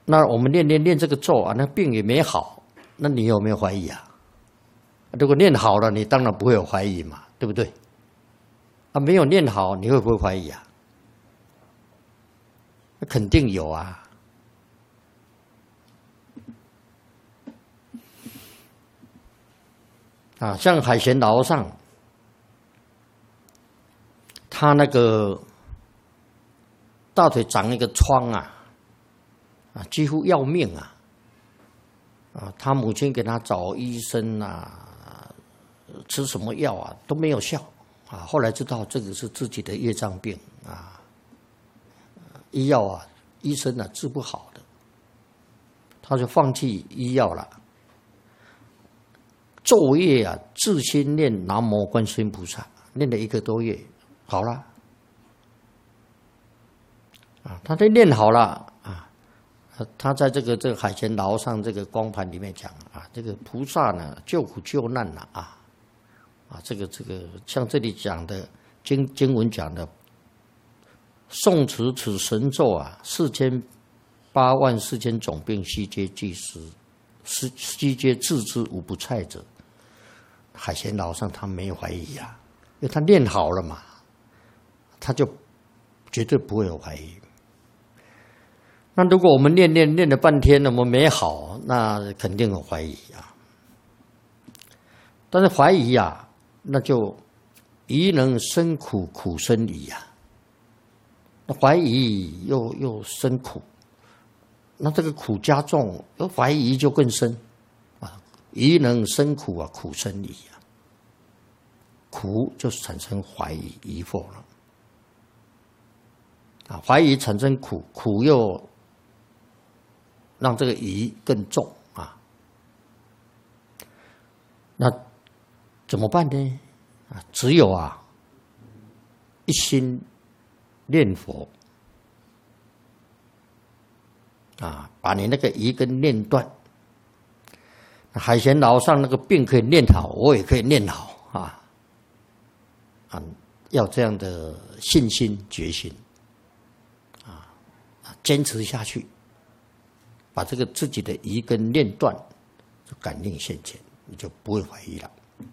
那我们练这个咒啊，那病也没好，那你有没有怀疑啊？如果练好了，你当然不会有怀疑嘛，对不对？啊，没有练好，你会不会怀疑啊？那肯定有啊。啊，像海贤老和尚，他那个大腿长一个疮啊，几乎要命啊！他母亲给他找医生啊，吃什么药啊都没有效啊。后来知道这个是自己的业障病啊，医药啊，医生啊治不好的，他就放弃医药了。昼夜啊，自心念南无观世音菩萨，念了1个多月，好了。他都念好了啊。他在这个海贤老和尚这个光盘里面讲啊，这个菩萨呢救苦救难了这个像这里讲的经文讲的，诵持此神咒啊，484000种病悉皆具实，悉皆治之无不蔡者。海贤老和尚他没有怀疑啊，因为他练好了嘛，他就绝对不会有怀疑。那如果我们练了半天，我们没好，那肯定有怀疑啊。但是怀疑啊，那就疑能生苦，苦生疑啊。那怀疑又生苦，那这个苦加重，怀疑就更深啊。疑能生苦啊，苦生疑啊。苦就是产生怀疑、疑惑了啊。怀疑产生苦，苦又让这个疑更重啊。那怎么办呢？只有一心念佛把你那个疑根念断。海贤老和尚那个病可以念好，我也可以念好要这样的信心决心坚持下去，把这个自己的疑根念断，就感应现前，你就不会怀疑了。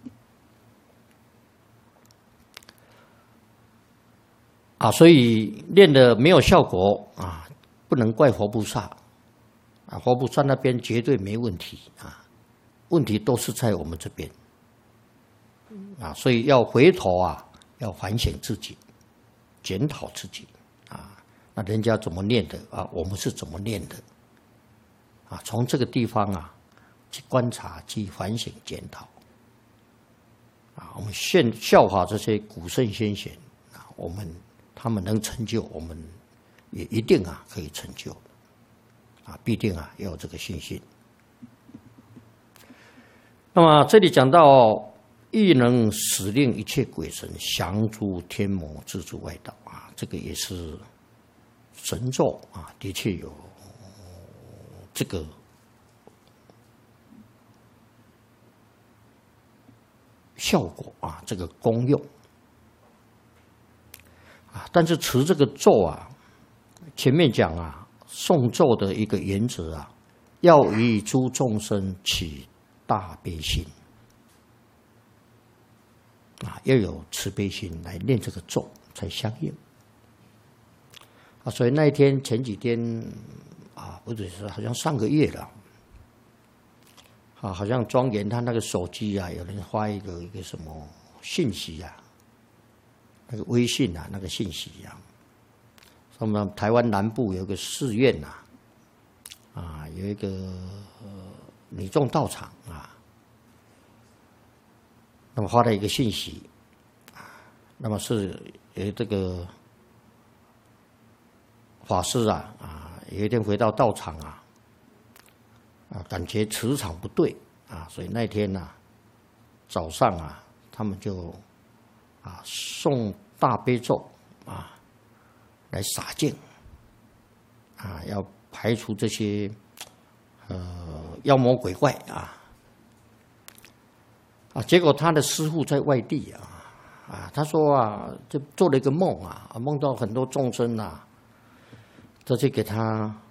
所以练的没有效果不能怪佛菩萨佛菩萨那边绝对没问题问题都是在我们这边所以要回头要反省自己，检讨自己那人家怎么念的我们是怎么念的从这个地方去观察、去反省、检讨我们效法这些古圣先贤他们能成就，我们也一定可以成就必定要有这个信心。那么这里讲到亦能使令一切鬼神降诸天魔，自诸外道这个也是神咒的确有这个效果这个功用但是持这个咒前面讲诵咒的一个原则要与诸众生起大悲心要有慈悲心来念这个咒才相应所以那一天前几天不对，是好像上个月了好像庄严他那个手机有人发一个什么信息那个微信那个信息我们台湾南部有一个寺院有一个女众道场那么发了一个信息那么是有这个法师有一天回到道场感觉磁场不对所以那天早上他们就诵大悲咒来洒净要排除这些妖魔鬼怪结果他的师父在外地他说就做了一个梦梦到很多众生都去给他